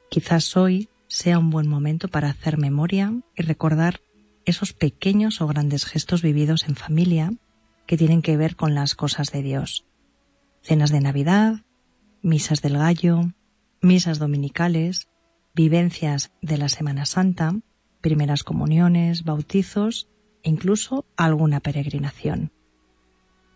Quizás hoy sea un buen momento para hacer memoria y recordar esos pequeños o grandes gestos vividos en familia que tienen que ver con las cosas de Dios. Cenas de Navidad, misas del Gallo, misas dominicales, vivencias de la Semana Santa, primeras comuniones, bautizos e incluso alguna peregrinación.